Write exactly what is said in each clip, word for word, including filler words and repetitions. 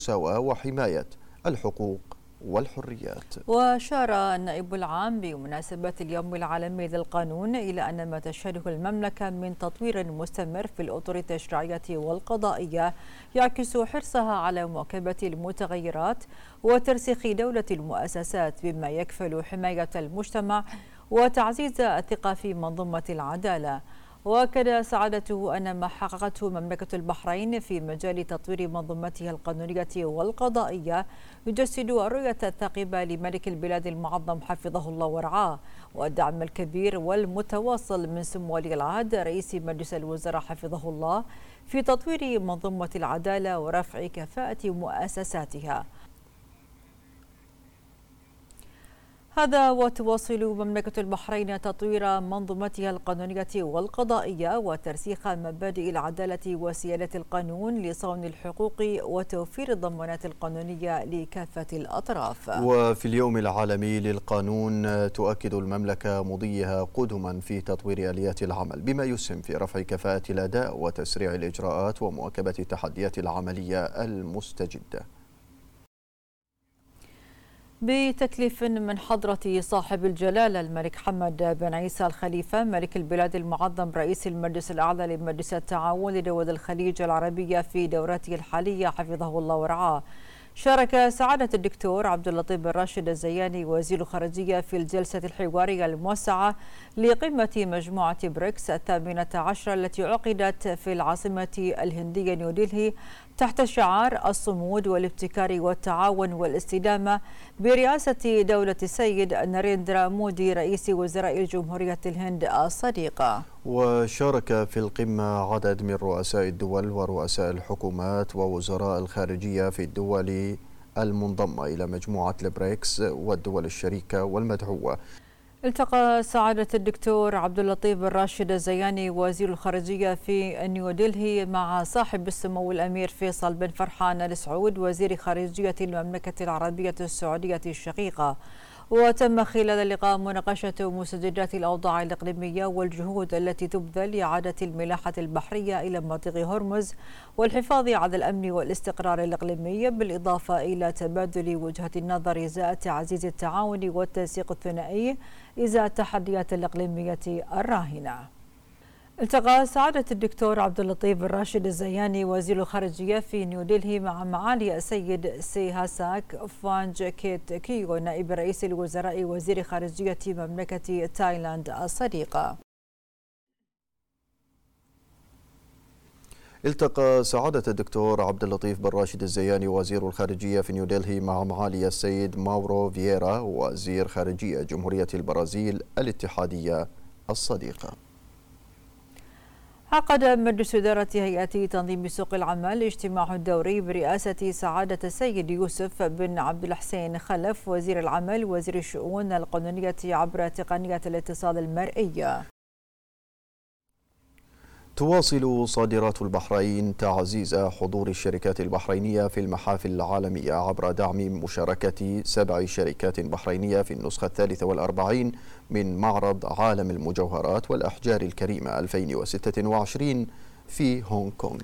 المساواة وحماية الحقوق والحريات. وأشار النائب العام بمناسبة اليوم العالمي للقانون إلى أن ما تشهده المملكة من تطوير مستمر في الأطر التشريعية والقضائية يعكس حرصها على مواكبة المتغيرات وترسيخ دولة المؤسسات بما يكفل حماية المجتمع وتعزيز الثقة في منظومة العدالة. وأكد سعادته أن ما حققته مملكة البحرين في مجال تطوير منظومتها القانونية والقضائية يجسد الرؤية الثاقبة لملك البلاد المعظم حفظه الله ورعاه، والدعم الكبير والمتواصل من سمو ولي العهد رئيس مجلس الوزراء حفظه الله في تطوير منظومة العدالة ورفع كفاءة مؤسساتها. هذا وتواصل مملكة البحرين تطوير منظومتها القانونية والقضائية وترسيخ مبادئ العدالة وسيادة القانون لصون الحقوق وتوفير الضمانات القانونية لكافة الأطراف. وفي اليوم العالمي للقانون تؤكد المملكة مضيها قدما في تطوير آليات العمل بما يسهم في رفع كفاءة الأداء وتسريع الإجراءات ومواكبة التحديات العملية المستجدة. بتكليف من حضرة صاحب الجلالة الملك حمد بن عيسى الخليفة ملك البلاد المعظم رئيس المجلس الأعلى لمجلس التعاون لدول الخليج العربية في دورته الحالية حفظه الله ورعاه، شارك سعادة الدكتور عبد اللطيف بن راشد الزياني وزير الخارجية في الجلسة الحوارية الموسعة لقمة مجموعة بريكس الثامنة عشرة التي عقدت في العاصمة الهندية نيودلهي تحت شعار الصمود والابتكار والتعاون والاستدامة برئاسة دولة السيد ناريندرا مودي رئيس وزراء جمهورية الهند الصديقة. وشارك في القمة عدد من رؤساء الدول ورؤساء الحكومات ووزراء الخارجية في الدول المنضمة إلى مجموعة البريكس والدول الشريكة والمدعوة. التقى سعادة الدكتور عبد اللطيف بن راشد الزياني وزير الخارجية في نيودلهي مع صاحب السمو الأمير فيصل بن فرحان آل سعود وزير خارجية المملكة العربية السعودية الشقيقة. وتم خلال اللقاء مناقشة مستجدات الأوضاع الإقليمية والجهود التي تبذل لإعادة الملاحة البحرية إلى مضيق هرمز والحفاظ على الأمن والاستقرار الإقليمي، بالإضافة إلى تبادل وجهة النظر إزاء تعزيز التعاون والتنسيق الثنائي إزاء التحديات الإقليمية الراهنة. التقى سعادة الدكتور عبد اللطيف بن راشد الزياني وزير الخارجية في نيودلهي مع معالي السيد سي هاساك فانج كيت كيو نائب رئيس الوزراء وزير خارجية مملكة تايلاند الصديقة. التقى سعادة الدكتور عبد اللطيف بن راشد الزياني وزير الخارجية في نيودلهي مع معالي السيد ماورو فييرا وزير خارجية جمهورية البرازيل الاتحادية الصديقة. عقد مجلس إدارة هيئة تنظيم سوق العمل اجتماع دوري برئاسة سعادة السيد يوسف بن عبد الحسين خلف وزير العمل وزير الشؤون القانونية عبر تقنية الاتصال المرئي. تواصل صادرات البحرين تعزيز حضور الشركات البحرينية في المحافل العالمية عبر دعم مشاركة سبع شركات بحرينية في النسخة الثالثة والأربعين من معرض عالم المجوهرات والأحجار الكريمة ألفين وستة وعشرين في هونغ كونغ.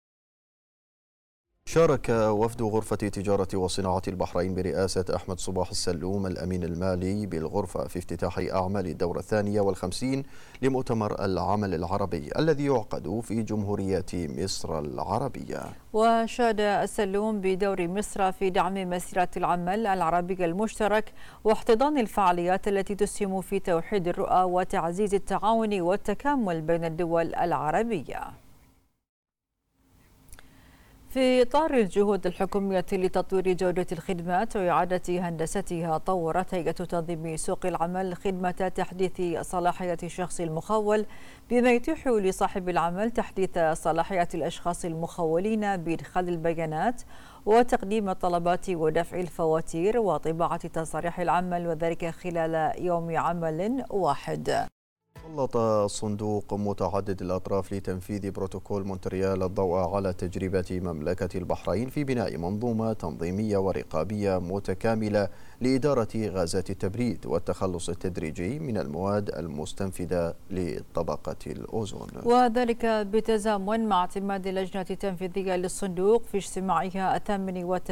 شارك وفد غرفة تجارة وصناعة البحرين برئاسة أحمد صباح السلوم الأمين المالي بالغرفة في افتتاح أعمال الدورة الثانية والخمسين لمؤتمر العمل العربي الذي يعقد في جمهورية مصر العربية. وشاد السلوم بدور مصر في دعم مسيرة العمل العربي المشترك واحتضان الفعاليات التي تسهم في توحيد الرؤى وتعزيز التعاون والتكامل بين الدول العربية. في إطار الجهود الحكومية لتطوير جودة الخدمات وإعادة هندستها، طورت هيئة تنظيم سوق العمل خدمة تحديث صلاحية الشخص المخول بما يتيح لصاحب العمل تحديث صلاحية الأشخاص المخولين بإدخال البيانات وتقديم الطلبات ودفع الفواتير وطباعة تصاريح العمل، وذلك خلال يوم عمل واحد. سلط صندوق متعدد الأطراف لتنفيذ بروتوكول مونتريال الضوء على تجربة مملكة البحرين في بناء منظومة تنظيمية ورقابية متكاملة لإدارة غازات التبريد والتخلص التدريجي من المواد المستنفذة لطبقة الأوزون، وذلك بتزامن مع اعتماد اللجنة التنفيذية للصندوق في اجتماعها الثامن والتسعين